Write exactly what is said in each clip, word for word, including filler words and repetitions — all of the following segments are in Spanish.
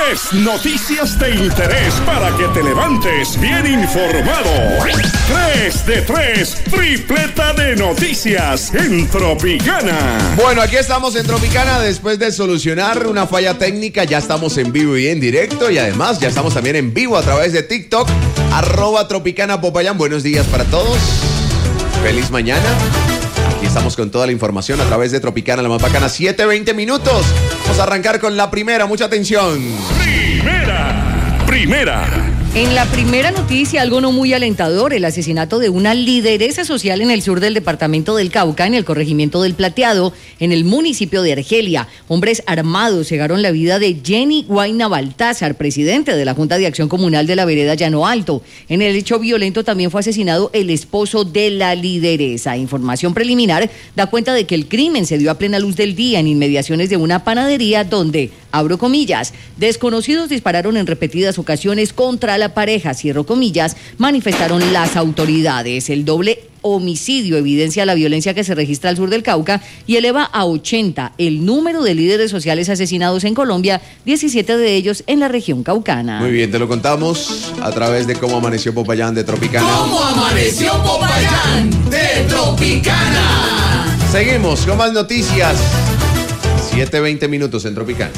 Tres noticias de interés para que te levantes bien informado. Tres de tres, tripleta de noticias en Tropicana. Bueno, aquí estamos en Tropicana después de solucionar una falla técnica. Ya estamos en vivo y en directo y además ya estamos también en vivo a través de TikTok, arroba Tropicana Popayán. Buenos días para todos. Feliz mañana. Aquí estamos con toda la información a través de Tropicana, la más bacana, siete veinte minutos. Vamos a arrancar con la primera, mucha atención. Primera, primera. En la primera noticia, algo no muy alentador, el asesinato de una lideresa social en el sur del departamento del Cauca, en el corregimiento del Plateado, en el municipio de Argelia. Hombres armados cegaron la vida de Jenny Guayna Baltázar, presidente de la Junta de Acción Comunal de la Vereda Llano Alto. En el hecho violento también fue asesinado el esposo de la lideresa. Información preliminar da cuenta de que el crimen se dio a plena luz del día en inmediaciones de una panadería donde, abro comillas, desconocidos dispararon en repetidas ocasiones contra la pareja, cierro comillas, manifestaron las autoridades. El doble homicidio evidencia la violencia que se registra al sur del Cauca y eleva a ochenta el número de líderes sociales asesinados en Colombia, diecisiete de ellos en la región caucana. Muy bien, te lo contamos a través de Cómo Amaneció Popayán de Tropicana. ¿Cómo amaneció Popayán de Tropicana? Seguimos con más noticias. siete veinte minutos en Tropicana.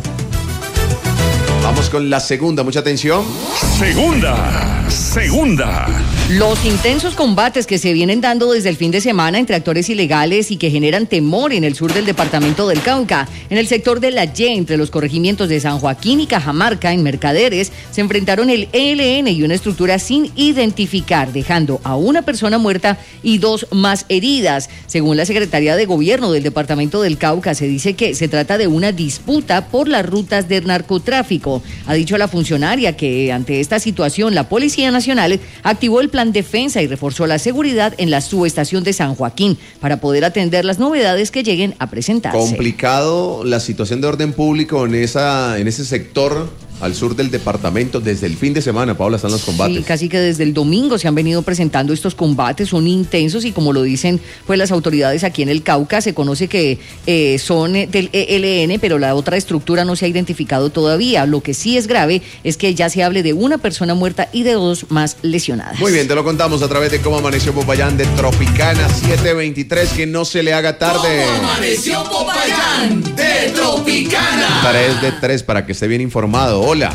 Vamos con la segunda, mucha atención. Segunda, segunda. Los intensos combates que se vienen dando desde el fin de semana entre actores ilegales y que generan temor en el sur del departamento del Cauca. En el sector de La Y, entre los corregimientos de San Joaquín y Cajamarca, en Mercaderes, se enfrentaron el E L N y una estructura sin identificar, dejando a una persona muerta y dos más heridas. Según la Secretaría de Gobierno del departamento del Cauca, se dice que se trata de una disputa por las rutas del narcotráfico. Ha dicho la funcionaria que ante esta situación la Policía Nacional activó el plan defensa y reforzó la seguridad en la subestación de San Joaquín para poder atender las novedades que lleguen a presentarse. Complicado la situación de orden público en esa en ese sector al sur del departamento desde el fin de semana, Paula, están los combates. Sí, casi que desde el domingo se han venido presentando estos combates, son intensos y como lo dicen pues las autoridades aquí en el Cauca, se conoce que eh, son del E L N, pero la otra estructura no se ha identificado todavía. Lo que sí es grave es que ya se hable de una persona muerta y de dos más lesionadas. Muy bien, te lo contamos a través de Cómo Amaneció Popayán de Tropicana, siete veintitrés, que no se le haga tarde. ¿Cómo amaneció Popayán de Tropicana? tres de tres para que esté bien informado. Hola.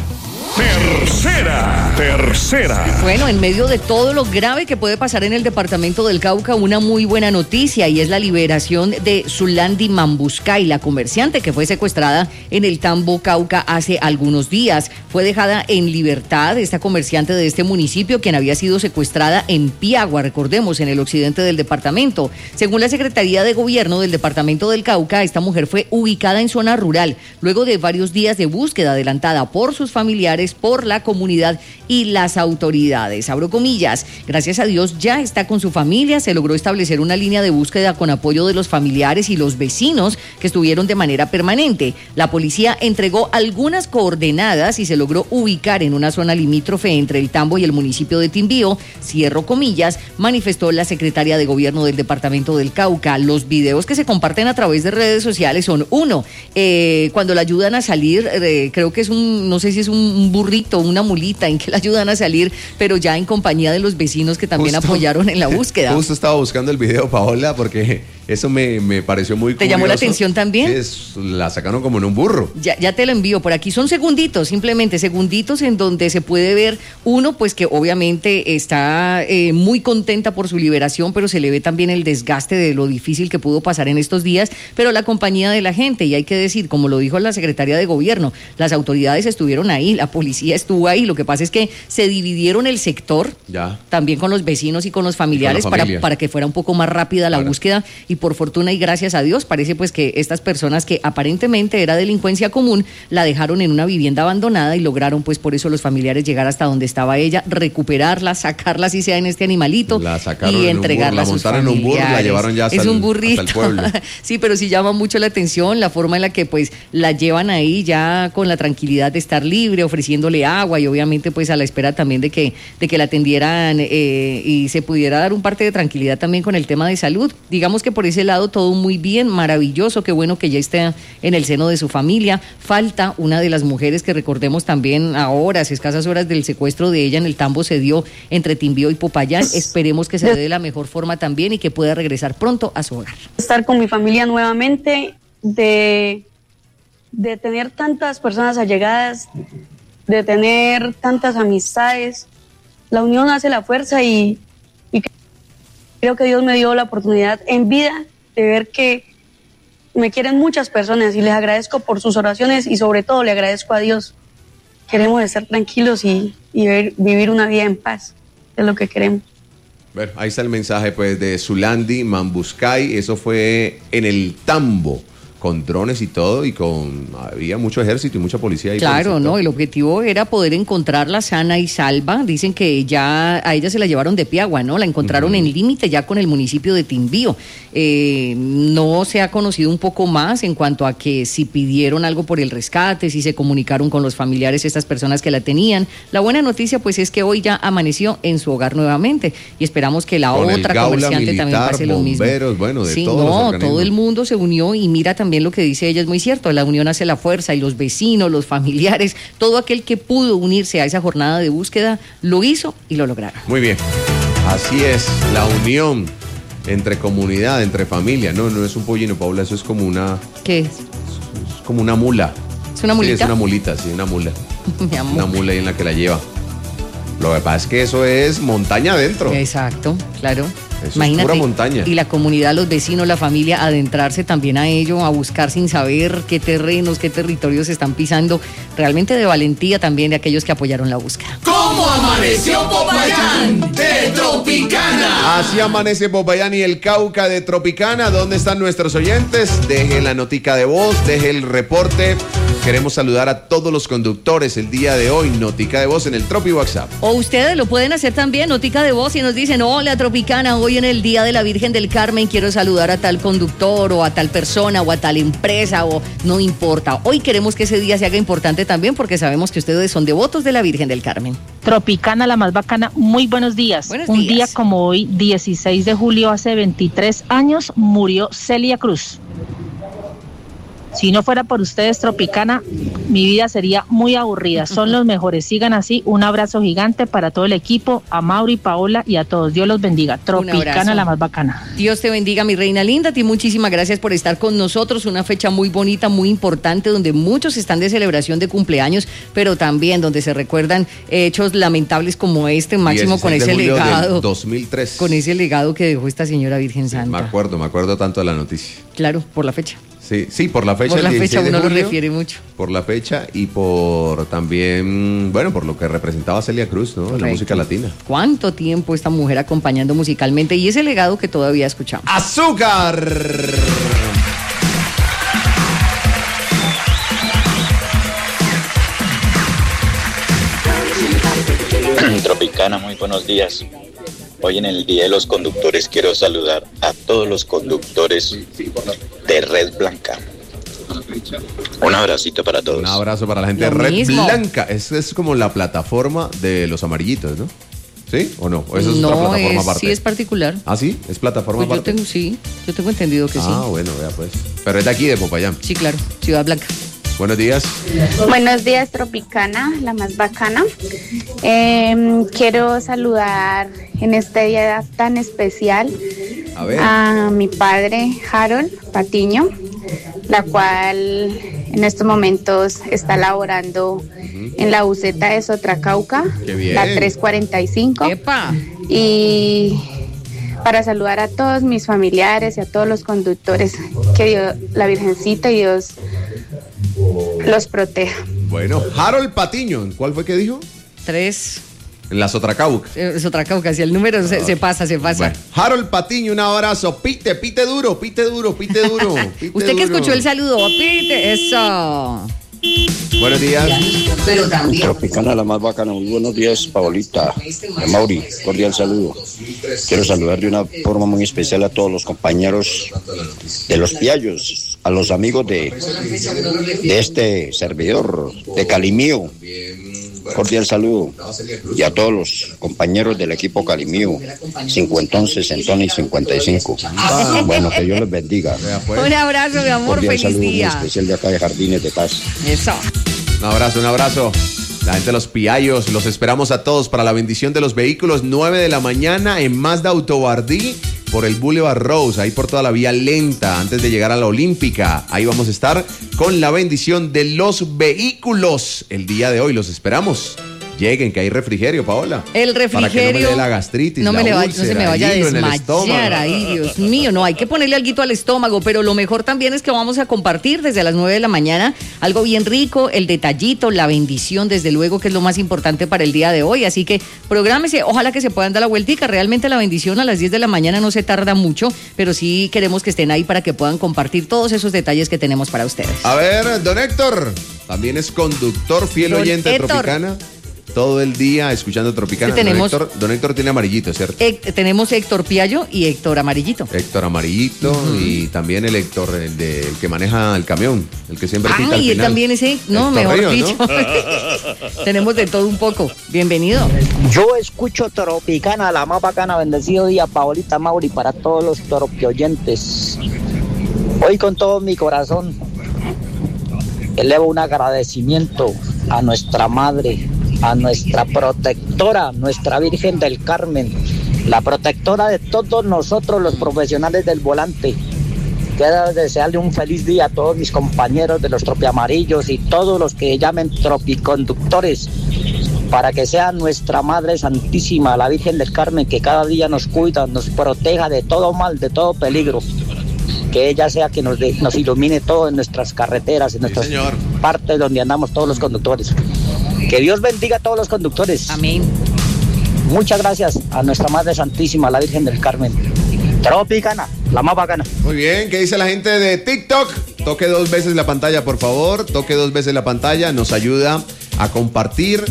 Tercera, tercera. Bueno, en medio de todo lo grave que puede pasar en el departamento del Cauca, una muy buena noticia y es la liberación de Zulandi Mambuscay, la comerciante que fue secuestrada en el Tambo Cauca hace algunos días. Fue dejada en libertad esta comerciante de este municipio, quien había sido secuestrada en Piagua, recordemos, en el occidente del departamento. Según la Secretaría de Gobierno del departamento del Cauca, esta mujer fue ubicada en zona rural, luego de varios días de búsqueda adelantada por sus familiares, por la comunidad y las autoridades. Abro comillas, gracias a Dios ya está con su familia, se logró establecer una línea de búsqueda con apoyo de los familiares y los vecinos que estuvieron de manera permanente. La policía entregó algunas coordenadas y se logró ubicar en una zona limítrofe entre el Tambo y el municipio de Timbío, cierro comillas, manifestó la secretaria de Gobierno del departamento del Cauca. Los videos que se comparten a través de redes sociales son, uno, eh, cuando la ayudan a salir, eh, creo que es un, no sé si es un burrito, una mulita en que la ayudan a salir, pero ya en compañía de los vecinos que también justo, apoyaron en la búsqueda. Justo estaba buscando el video, Paola, porque eso me, me pareció muy curioso. ¿Te llamó la atención también? Sí, es, la sacaron como en un burro. Ya, ya te lo envío por aquí. Son segunditos, simplemente segunditos en donde se puede ver uno, pues que obviamente está eh, muy contenta por su liberación, pero se le ve también el desgaste de lo difícil que pudo pasar en estos días, pero la compañía de la gente, y hay que decir, como lo dijo la secretaria de Gobierno, las autoridades estuvieron ahí, la policía estuvo ahí, lo que pasa es que se dividieron el sector, ya, también con los vecinos y con los familiares, con la para, para que fuera un poco más rápida la claro. búsqueda, y por fortuna y gracias a Dios, parece pues que estas personas que aparentemente era delincuencia común, la dejaron en una vivienda abandonada y lograron pues por eso los familiares llegar hasta donde estaba ella, recuperarla, sacarla así sea en este animalito y entregarla a sus familiares. En un burro, la llevaron ya hasta es el, un burrito. hasta el pueblo. Sí, pero sí llama mucho la atención la forma en la que pues la llevan ahí ya con la tranquilidad de estar libre, ofreciéndole agua y obviamente pues a la espera también de que, de que la atendieran eh, y se pudiera dar un parte de tranquilidad también con el tema de salud. Digamos que por por ese lado todo muy bien, maravilloso, qué bueno que ya esté en el seno de su familia. Falta una de las mujeres que recordemos también a horas, escasas horas del secuestro de ella en el Tambo se dio entre Timbío y Popayán. Esperemos que se dé de la mejor forma también y que pueda regresar pronto a su hogar. Estar con mi familia nuevamente, de, de tener tantas personas allegadas, de tener tantas amistades. La unión hace la fuerza y, y creo que Dios me dio la oportunidad en vida de ver que me quieren muchas personas y les agradezco por sus oraciones y sobre todo le agradezco a Dios. Queremos estar tranquilos y, y ver, vivir una vida en paz, es lo que queremos. Bueno, ahí está el mensaje pues de Zulandi Mambuscay, eso fue en el Tambo, con drones y todo, y con había mucho ejército y mucha policía. Ahí claro, ¿no? El objetivo era poder encontrarla sana y salva. Dicen que ya a ella se la llevaron de Piagua, ¿no? La encontraron uh-huh. en límite ya con el municipio de Timbío. Eh, no se ha conocido un poco más en cuanto a que si pidieron algo por el rescate, si se comunicaron con los familiares estas personas que la tenían. La buena noticia pues es que hoy ya amaneció en su hogar nuevamente y esperamos que la con otra comerciante militar, también pase lo mismo. Bomberos, bueno, de sí, todos no, los organismos. todo el mundo se unió y mira también lo que dice ella es muy cierto, la unión hace la fuerza y los vecinos, los familiares, todo aquel que pudo unirse a esa jornada de búsqueda lo hizo y lo lograron. Muy bien, así es, la unión entre comunidad, entre familia, no, no es un pollino, Paula, eso es como una... ¿Qué es? Es como una mula. ¿Es una mulita? Sí, es una mulita, sí, una mula. Mi amor. Una mula ahí en la que la lleva. Lo que pasa es que eso es montaña adentro. Exacto, claro. Eso imagínate, es pura montaña. Y la comunidad, los vecinos, la familia, adentrarse también a ello, a buscar sin saber qué terrenos, qué territorios se están pisando. Realmente de valentía también de aquellos que apoyaron la búsqueda. ¿Cómo amaneció Popayán de Tropicana? Así amanece Popayán y el Cauca de Tropicana. ¿Dónde están nuestros oyentes? Deje la notica de voz, deje el reporte. Queremos saludar a todos los conductores el día de hoy. Notica de voz en el Tropi WhatsApp. O ustedes lo pueden hacer también, notica de voz, y nos dicen, hola Tropicana, hoy en el Día de la Virgen del Carmen quiero saludar a tal conductor o a tal persona o a tal empresa o no importa. Hoy queremos que ese día se haga importante también porque sabemos que ustedes son devotos de la Virgen del Carmen. Tropicana, la más bacana, muy buenos días. Buenos Un días. día como hoy, dieciséis de julio, hace veintitrés años, murió Celia Cruz. Si no fuera por ustedes, Tropicana, mi vida sería muy aburrida. Son los mejores, sigan así. Un abrazo gigante para todo el equipo, a Mauri, Paola y a todos. Dios los bendiga. Tropicana, la más bacana. Dios te bendiga, mi reina linda. A ti muchísimas gracias por estar con nosotros. Una fecha muy bonita, muy importante, donde muchos están de celebración de cumpleaños, pero también donde se recuerdan hechos lamentables como este, máximo con ese legado. dos mil tres. Con ese legado que dejó esta señora Virgen Sí, Santa. me acuerdo, me acuerdo tanto de la noticia. Claro, por la fecha. Sí, sí, por la fecha. Por la el fecha uno de julio, lo refiere mucho. Por la fecha y por también, bueno, por lo que representaba Celia Cruz, ¿no? En la música latina. ¿Cuánto tiempo esta mujer acompañando musicalmente y ese legado que todavía escuchamos? ¡Azúcar! Tropicana, muy buenos días. Hoy en el Día de los Conductores quiero saludar a todos los conductores de Red Blanca. Un abracito para todos. Un abrazo para la gente de Lo Red mismo. Blanca. Es, es como la plataforma de los amarillitos, ¿no? ¿Sí o no? ¿O eso es no, otra plataforma es, aparte? sí es particular. ¿Ah, sí? ¿Es plataforma Pues yo aparte? tengo, sí, yo tengo entendido que ah, sí. Ah, bueno, vea pues. Pero es de aquí, de Popayán. Sí, claro, Ciudad Blanca. Buenos días. Buenos días, Tropicana, la más bacana. Eh, quiero saludar en este día tan especial A ver. a mi padre, Harold Patiño, la cual en estos momentos está laborando uh-huh. en la buseta de Sotracauca, Qué bien. la tres cuarenta y cinco. ¡Epa! Y para saludar a todos mis familiares y a todos los conductores, que Dios, la Virgencita y Dios los proteja. Bueno, Harold Patiño, ¿cuál fue que dijo? Tres. En la Sotracauca. Es otra cauca, si el número se, se pasa, se pasa. Bueno, Harold Patiño, un abrazo. Pite, pite duro, pite duro, pite duro. Pite Usted que duro. escuchó el saludo, pite, eso. Buenos días. Pero también. Tropicana, la más bacana. Muy buenos días, Paolita. A Mauri, cordial saludo. Quiero saludar de una forma muy especial a todos los compañeros de los Piallos, a los amigos de, de este servidor, de Calimío. cordial saludo. Y a todos los compañeros del equipo Calimío, cincuentón, sesentón y cincuenta y cinco. Bueno, que Dios les bendiga. Un abrazo, mi amor, cordial feliz saludo día. muy especial de acá de Jardines de Paz. Eso. Un abrazo, un abrazo. La gente de los Piallos, los esperamos a todos para la bendición de los vehículos, nueve de la mañana en Mazda Autobardí, por el Boulevard Rose, ahí por toda la vía lenta, antes de llegar a la Olímpica. Ahí vamos a estar con la bendición de los vehículos. El día de hoy los esperamos. Lleguen, que hay refrigerio, Paola. El refrigerio. Para que no me dé la gastritis, no, la me le vaya, úlcera, no se me vaya a el hilo en el desmayar. estómago. Ay, Dios mío, no, hay que ponerle alguito al estómago, pero lo mejor también es que vamos a compartir desde las nueve de la mañana algo bien rico, el detallito, la bendición, desde luego, que es lo más importante para el día de hoy. Así que prográmese, ojalá que se puedan dar la vueltica. Realmente la bendición a las diez de la mañana no se tarda mucho, pero sí queremos que estén ahí para que puedan compartir todos esos detalles que tenemos para ustedes. A ver, don Héctor, también es conductor, fiel Don oyente de Héctor. Tropicana. Todo el día escuchando Tropicana. Sí, tenemos- Don, Héctor, don Héctor tiene amarillito, ¿cierto? Hec- tenemos Héctor Piallo y Héctor Amarillito. Héctor amarillito y también el Héctor, el, de, el que maneja el camión, el que siempre pita Ah, al y él final. también ese, no, Héctor mejor Ríos, dicho. ¿no? Tenemos de todo un poco. Bienvenido. Yo escucho Tropicana, la más bacana. Bendecido día, Paolita, Mauri, para todos los tropioyentes. Hoy con todo mi corazón elevo un agradecimiento a nuestra madre, a nuestra protectora, nuestra Virgen del Carmen, la protectora de todos nosotros los profesionales del volante. Quiero desearle un feliz día a todos mis compañeros de los tropiamarillos y todos los que llamen tropiconductores, para que sea nuestra Madre Santísima, la Virgen del Carmen, que cada día nos cuida, nos proteja de todo mal, de todo peligro. Que ella sea que nos, de, nos ilumine todo en nuestras carreteras, en nuestras Sí, señor. partes donde andamos todos los conductores. Que Dios bendiga a todos los conductores. Amén. Muchas gracias a nuestra Madre Santísima, la Virgen del Carmen. Tropicana, la más bacana. Muy bien, ¿qué dice la gente de TikTok? Toque dos veces la pantalla, por favor. Toque dos veces la pantalla. Nos ayuda a compartir,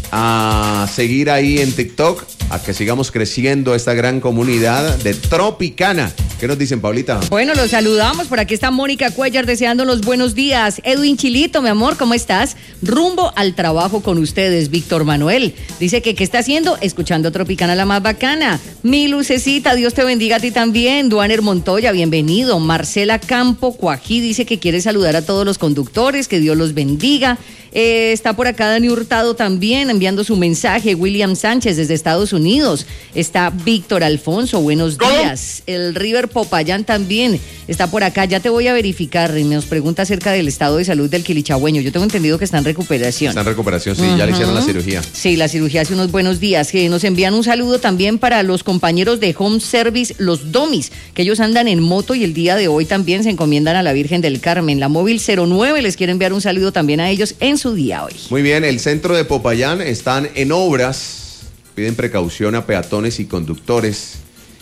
a seguir ahí en TikTok, a que sigamos creciendo esta gran comunidad de Tropicana. ¿Qué nos dicen, Paulita? Bueno, los saludamos. Por aquí está Mónica Cuellar deseándonos buenos días. Edwin Chilito, mi amor, ¿cómo estás? Rumbo al trabajo con ustedes. Víctor Manuel dice que ¿qué está haciendo? Escuchando Tropicana, la más bacana. Mi lucecita, Dios te bendiga a ti también. Duaner Montoya, bienvenido. Marcela Campo Cuají dice que quiere saludar a todos los conductores, que Dios los bendiga. Eh, está por acá Dani Hurtado también enviando su mensaje. William Sánchez desde Estados Unidos. Está Víctor Alfonso, buenos días. El River Popayán también está por acá. Ya te voy a verificar. Y nos pregunta acerca del estado de salud del quilichagüeño. Yo tengo entendido que está en recuperación. Está en recuperación, sí, ya le hicieron la cirugía. Sí, la cirugía hace unos buenos días. Que nos envían un saludo también para los compañeros de Home Service, los Domis, que ellos andan en moto y el día de hoy también se encomiendan a la Virgen del Carmen. La móvil cero nueve les quiere enviar un saludo también a ellos en su día hoy. Muy bien, el centro de Popayán están en obras. Piden precaución a peatones y conductores.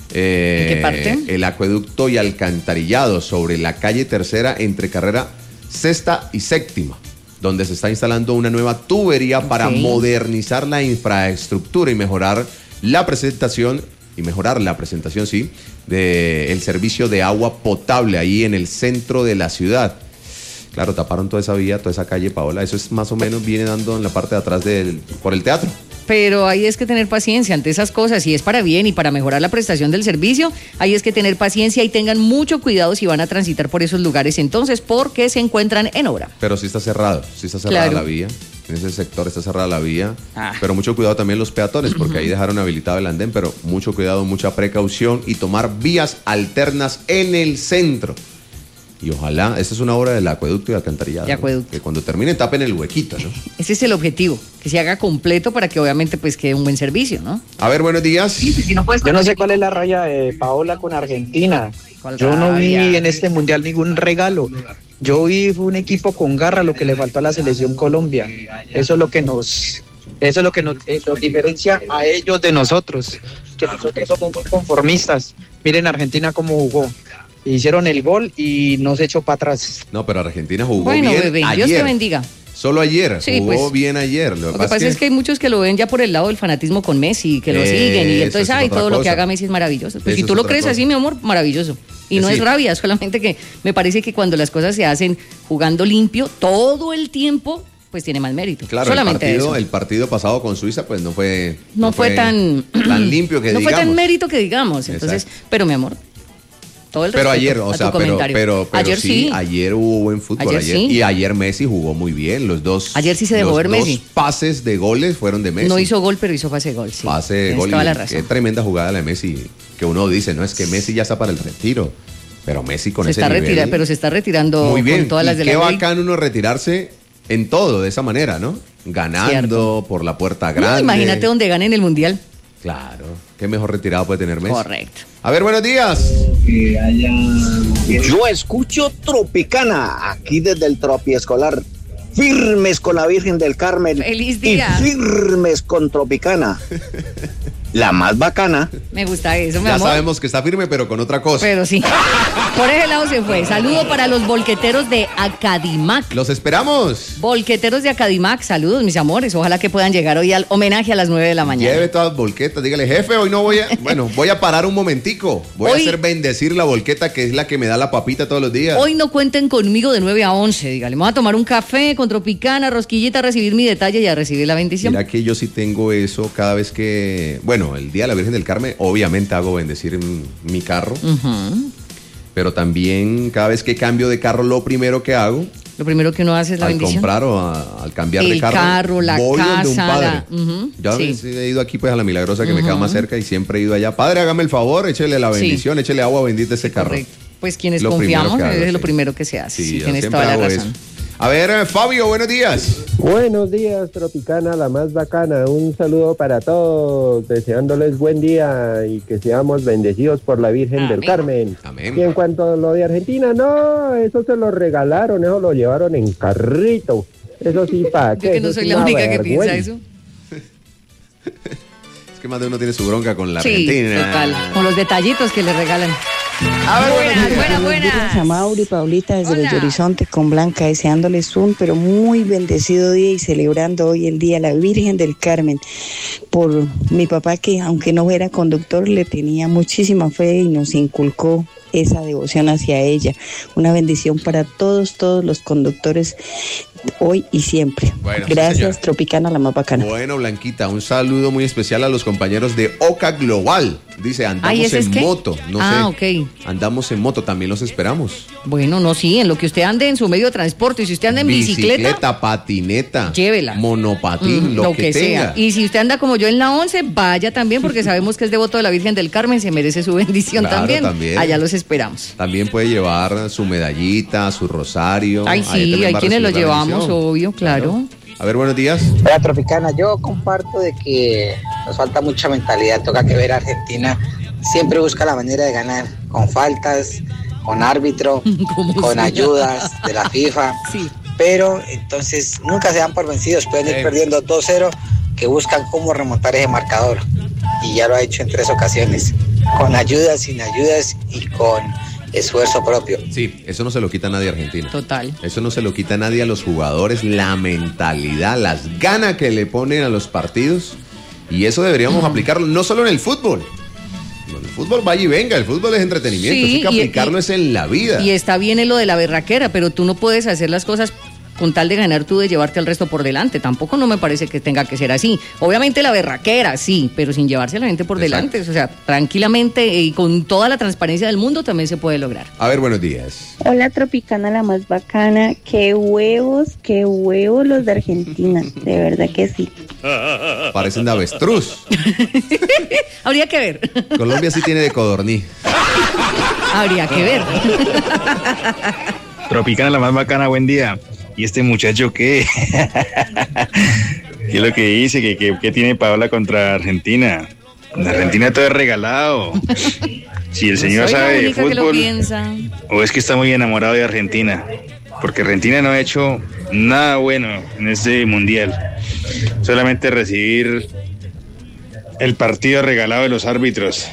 Eh, ¿En qué parte? El acueducto y alcantarillado sobre la calle Tercera entre carrera sexta y séptima, donde se está instalando una nueva tubería Ok. para modernizar la infraestructura y mejorar la presentación y mejorar la presentación, sí, del servicio de agua potable ahí en el centro de la ciudad. Claro, taparon toda esa vía, toda esa calle, Paola. Eso es más o menos, viene dando en la parte de atrás del, por el teatro. Pero ahí es que tener paciencia ante esas cosas, si es para bien y para mejorar la prestación del servicio, ahí es que tener paciencia y tengan mucho cuidado si van a transitar por esos lugares entonces, porque se encuentran en obra. Pero sí está cerrado, sí está cerrada Claro. la vía. En ese sector está cerrada la vía. Ah. Pero mucho cuidado también los peatones, porque ahí dejaron habilitado el andén, pero mucho cuidado, mucha precaución y tomar vías alternas en el centro. Y ojalá, esta es una obra del acueducto y alcantarillado. De ¿no? acueducto. Que cuando terminen tapen el huequito, ¿no? Ese es el objetivo, que se haga completo para que obviamente pues quede un buen servicio, ¿no? A ver, buenos días. Yo no sé cuál es la raya de Paola con Argentina. ¿Cuál Yo no vi rabia? en este mundial ningún regalo. Yo vi fue un equipo con garra, lo que le faltó a la selección Colombia. Eso es lo que nos, eso es lo que nos, eh, nos diferencia a ellos de nosotros, que nosotros somos muy conformistas. Miren Argentina cómo jugó. Hicieron el gol y no se echó para atrás. No, pero Argentina jugó Bueno, bien bebé, ayer. Dios te bendiga. Solo ayer, Sí, jugó pues, bien ayer. Lo, Lo que pasa es que hay muchos que lo ven ya por el lado del fanatismo con Messi, que lo Eso siguen y entonces, es ay, otra todo lo que cosa. haga Messi es maravilloso. Pues Eso si es tú lo otra crees cosa. así, mi amor, maravilloso. Y Que no sí. es rabia, solamente que me parece que cuando las cosas se hacen jugando limpio todo el tiempo, pues tiene más mérito. Claro, solamente el partido, eso. el partido pasado con Suiza, pues no fue... No, no fue, fue tan... tan limpio que no digamos. No fue tan mérito que digamos. Entonces, exacto. Pero mi amor, todo el Pero ayer, o sea, pero, pero, pero ayer sí, sí, ayer hubo buen fútbol. Ayer ayer sí. Y ayer Messi jugó muy bien. Los dos. Ayer sí se dejó ver Messi. Los dos pases de goles fueron de Messi. No hizo gol, pero hizo pase de gol, sí. Pase de gol. Toda la razón. Qué tremenda jugada la de Messi. Que uno dice, no, es que Messi ya está para el retiro. Pero Messi con se ese está nivel. Retira, pero se está retirando muy bien. con todas y las de qué la ley. bacán uno retirarse en todo de esa manera, ¿no? Ganando, cierto. Por la puerta grande. No, imagínate donde gane en el Mundial. Claro. Qué mejor retirado puede tener Messi. Correcto. A ver, buenos días. Que haya... Yo escucho Tropicana, aquí desde el Tropiescolar. Firmes con la Virgen del Carmen. ¡Feliz día! Y firmes con Tropicana. La más bacana. Me gusta eso, mi ya amor. sabemos que está firme, pero con otra cosa. Pero sí. Por ese lado se fue. Saludo para los volqueteros de Acadimac. Los esperamos. Volqueteros de Acadimac, saludos, mis amores. Ojalá que puedan llegar hoy al homenaje a las nueve de la mañana. Lleve todas las volquetas. Dígale, jefe, hoy no voy a... Bueno, voy a parar un momentico. Voy hoy... a hacer bendecir la volqueta, que es la que me da la papita todos los días. Hoy no cuenten conmigo de nueve a once, dígale. Vamos a tomar un café con Tropicana, rosquillita, a recibir mi detalle y a recibir la bendición. Mira que yo sí tengo eso cada vez que... Bueno, el día de la Virgen del Carmen, obviamente hago bendecir mi carro. Uh-huh. Pero también cada vez que cambio de carro, lo primero que hago... Lo primero que uno hace es la al bendición. Al comprar o a, al cambiar el de carro. El carro, la voy casa. Donde un padre. La, uh-huh, Yo sí. he ido aquí pues a la Milagrosa que uh-huh. me queda más cerca y siempre he ido allá. Padre, hágame el favor, échele la bendición, sí. échele agua bendita a ese carro. Correcto. Pues quienes lo confiamos hago, es sí. lo primero que se hace. Sí, sí tienes toda la razón. Eso. A ver, Fabio, buenos días. Buenos días, Tropicana, la más bacana. Un saludo para todos, deseándoles buen día y que seamos bendecidos por la Virgen Amén. del Carmen. Amén. Y en cuanto a lo de Argentina, no, eso se lo regalaron, eso lo llevaron en carrito. Eso sí, ¿para qué? Yo que no soy la única vergüenza. que piensa eso. Es que más de uno tiene su bronca con la sí, Argentina. Total, con los detallitos que le regalan. A ver, buenas, buenas, buenas. A Mauri, Paulita, desde Hola. Los Horizontes con Blanca, deseándoles un pero muy bendecido día y celebrando hoy el día de la Virgen del Carmen. Por mi papá, que aunque no era conductor, le tenía muchísima fe y nos inculcó esa devoción hacia ella. Una bendición para todos, todos los conductores hoy y siempre. Bueno, gracias, sí, Tropicana, la más bacana. Bueno, Blanquita, un saludo muy especial a los compañeros de Oca Global. Dice, andamos Ay, ¿ese en es qué? moto. No ah, sé. ok. Andamos en moto, también los esperamos. Bueno, no, sí, en lo que usted ande en su medio de transporte. Y si usted anda en bicicleta, bicicleta patineta, llévela. Monopatín, mm, lo, lo que, que tenga. sea. Y si usted anda como yo en la once, vaya también, porque sabemos que es devoto de la Virgen del Carmen, se merece su bendición claro, también. también. Allá los esperamos. También puede llevar su medallita, su rosario. Ay, sí, hay quienes lo llevamos, obvio, claro. claro. A ver, buenos días. Hola, Tropicana, yo comparto de que nos falta mucha mentalidad, toca que ver a Argentina. Siempre busca la manera de ganar, con faltas, con árbitro, con sea? ayudas de la FIFA. Sí. Pero entonces nunca se dan por vencidos, pueden ir eh. perdiendo dos cero, que buscan cómo remontar ese marcador. Y ya lo ha hecho en tres ocasiones, con ayudas, sin ayudas y con esfuerzo propio. Sí, eso no se lo quita a nadie a Argentina. Total. Eso no se lo quita a nadie a los jugadores, la mentalidad, las ganas que le ponen a los partidos. Y eso deberíamos mm. aplicarlo no solo en el fútbol. El fútbol vaya y venga, el fútbol es entretenimiento, sí, así que aplicarlo y, es en la vida. Y está bien en lo de la berraquera, pero tú no puedes hacer las cosas con tal de ganar tú, de llevarte al resto por delante. Tampoco no me parece que tenga que ser así. Obviamente la berraquera, sí, pero sin llevarse a la gente por Exacto. delante. O sea, tranquilamente y con toda la transparencia del mundo también se puede lograr. A ver, buenos días. Hola, Tropicana, la más bacana. Qué huevos, qué huevos los de Argentina. De verdad que sí. Parecen de avestruz. Habría que ver. Colombia sí tiene de codorní. Habría que ver. Tropicana, la más bacana, buen día. ¿Y este muchacho qué? ¿Qué es lo que dice? ¿Qué, qué, qué tiene Paola contra Argentina? En Argentina todo es regalado. Si el señor sabe de fútbol, o es que está muy enamorado de Argentina, porque Argentina no ha hecho nada bueno en este mundial. Solamente recibir el partido regalado de los árbitros.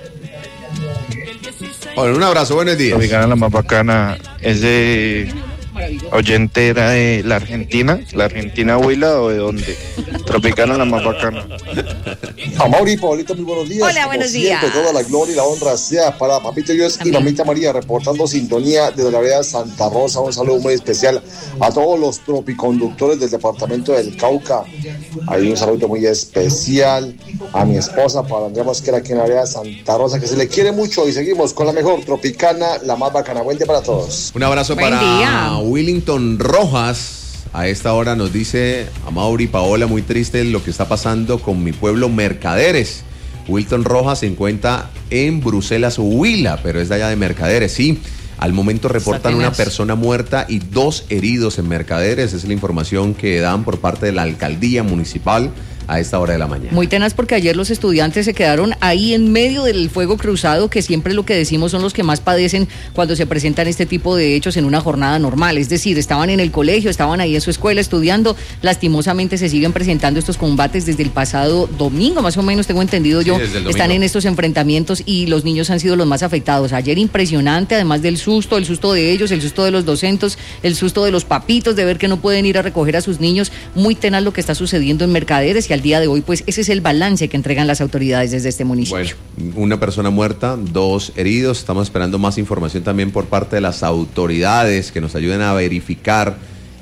Bueno, un abrazo, buenos días. La más bacana es de oyente era de la Argentina, la Argentina Huila o de dónde. Tropicana la más bacana. A Mauri y Paulita, muy buenos días. Hola, buenos Como siempre, días. Toda la gloria y la honra sea para Papito Dios y Mamita María, reportando sintonía desde la vereda Santa Rosa. Un saludo muy especial a todos los tropiconductores del departamento del Cauca. Hay un saludo muy especial a mi esposa, para Andrea Mosquera, aquí en la vereda Santa Rosa, que se le quiere mucho, y seguimos con la mejor Tropicana, la más bacana. Buen día para todos. Un abrazo Buen para día. Willington Rojas. A esta hora nos dice a Mauri, Paola, muy triste lo que está pasando con mi pueblo Mercaderes. Willington Rojas se encuentra en Bruselas, Huila, pero es de allá de Mercaderes, sí. Al momento reportan una persona muerta y dos heridos en Mercaderes. Es la información que dan por parte de la alcaldía municipal a esta hora de la mañana. Muy tenaz, porque ayer los estudiantes se quedaron ahí en medio del fuego cruzado, que siempre lo que decimos son los que más padecen cuando se presentan este tipo de hechos en una jornada normal. Es decir, estaban en el colegio, estaban ahí en su escuela estudiando. Lastimosamente se siguen presentando estos combates desde el pasado domingo, más o menos, tengo entendido yo. Sí, están en estos enfrentamientos y los niños han sido los más afectados. Ayer impresionante, además del susto, el susto de ellos, el susto de los docentes, el susto de los papitos de ver que no pueden ir a recoger a sus niños. Muy tenaz lo que está sucediendo en Mercaderes, y al día de hoy, pues ese es el balance que entregan las autoridades desde este municipio. Bueno, una persona muerta, dos heridos. Estamos esperando más información también por parte de las autoridades que nos ayuden a verificar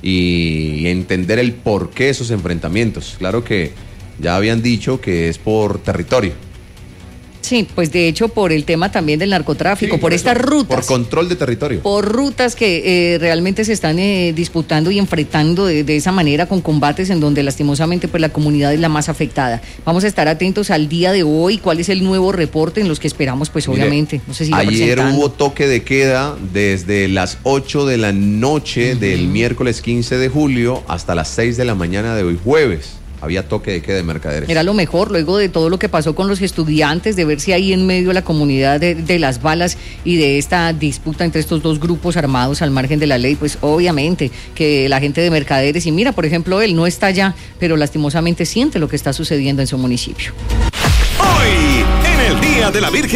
y entender el porqué de esos enfrentamientos. Claro que ya habían dicho que es por territorio. Sí, pues de hecho por el tema también del narcotráfico, Sí, por, por estas eso, rutas. Por control de territorio. Por rutas que eh, realmente se están eh, disputando y enfrentando de, de esa manera, con combates en donde lastimosamente pues la comunidad es la más afectada. Vamos a estar atentos al día de hoy, cuál es el nuevo reporte en los que esperamos, pues Mire, obviamente. No sé si ayer hubo toque de queda desde las ocho de la noche uh-huh. del miércoles quince de julio hasta las seis de la mañana de hoy jueves. Había toque de queda en Mercaderes. Era lo mejor, luego de todo lo que pasó con los estudiantes, de ver si ahí en medio de la comunidad de, de las balas y de esta disputa entre estos dos grupos armados al margen de la ley, pues obviamente que la gente de Mercaderes, y mira, por ejemplo, él no está allá, pero lastimosamente siente lo que está sucediendo en su municipio. Hoy, en el Día de la Virgen